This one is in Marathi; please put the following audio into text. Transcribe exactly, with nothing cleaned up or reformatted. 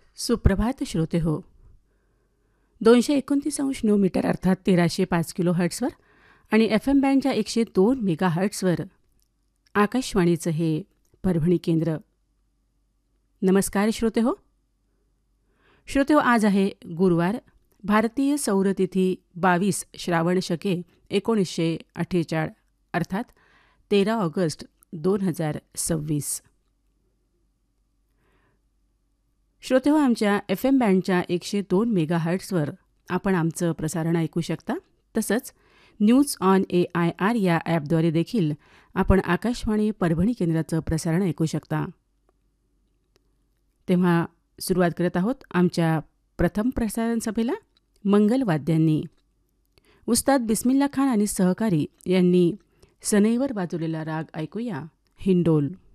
सुप्रभात श्रोते हो. दोनशे एकोणतीस अंश नऊ मीटर अर्थात तेराशे पाच किलो हर्ट्सवर आणि एफ एम बँडच्या एकशे दोन मेगा हर्ट्सवर आकाशवाणीचं हे परभणी केंद्र. नमस्कार श्रोते हो. श्रोते हो, आज आहे गुरुवार, भारतीय सौरतिथी बावीस श्रावण शके एकोणीसशे अठ्ठेचाळीस अर्थात तेरा ऑगस्ट दोन हजार सव्वीस. श्रोते हो, आमच्या एफ एम बँडच्या एकशे दोन मेगा हर्ट्सवर आपण आमचं प्रसारण ऐकू शकता. तसंच news on A I R या ॲपद्वारे देखील आपण आकाशवाणी परभणी केंद्राचं प्रसारण ऐकू शकता. तेव्हा सुरुवात करत आहोत आमच्या प्रथम प्रसारण सभेला मंगलवाद्यांनी. उस्ताद बिस्मिल्ला खान आणि सहकारी यांनी सनईवर वाजवलेला राग ऐकूया, हिंडोल.